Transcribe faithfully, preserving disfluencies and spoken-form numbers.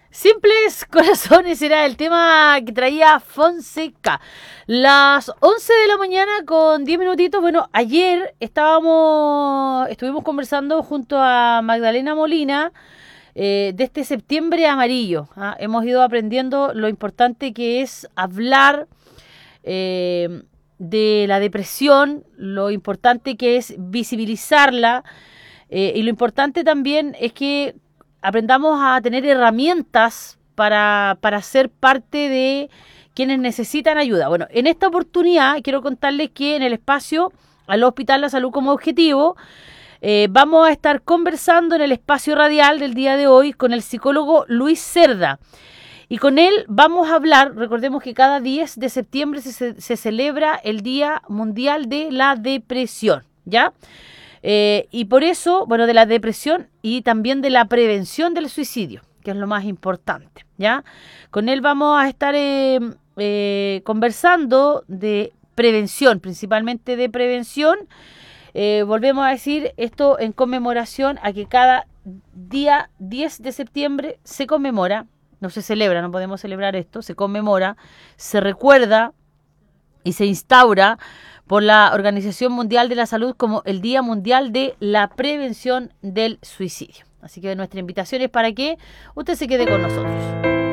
Simples corazones era el tema que traía Fonseca. Las once de la mañana con diez minutitos. Bueno, ayer estábamos, estuvimos conversando junto a Magdalena Molina eh, de este septiembre amarillo. ¿ah? Hemos ido aprendiendo lo importante que es hablar eh, de la depresión, lo importante que es visibilizarla eh, y lo importante también es que aprendamos a tener herramientas para, para ser parte de quienes necesitan ayuda. Bueno, en esta oportunidad quiero contarles que en el espacio al Hospital La Salud como Objetivo eh, vamos a estar conversando en el espacio radial del día de hoy con el psicólogo Luis Cerda. Y con él vamos a hablar, recordemos que cada diez de septiembre se, se celebra el Día Mundial de la Depresión, ¿ya? Eh, y por eso, bueno, de la depresión y también de la prevención del suicidio, que es lo más importante, ¿ya? Con él vamos a estar eh, eh, conversando de prevención, principalmente de prevención. Eh, volvemos a decir esto en conmemoración a que cada día diez de septiembre se conmemora, no se celebra, no podemos celebrar esto, se conmemora, se recuerda y se instaura por la Organización Mundial de la Salud como el Día Mundial de la Prevención del Suicidio. Así que nuestra invitación es para que usted se quede con nosotros.